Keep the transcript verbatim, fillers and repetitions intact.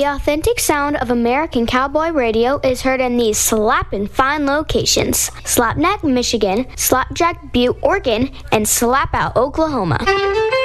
authentic sound of American cowboy radio is heard in these slappin' fine locations: Slapneck, Michigan, Slapjack, Butte, Oregon, and Slapout, Oklahoma.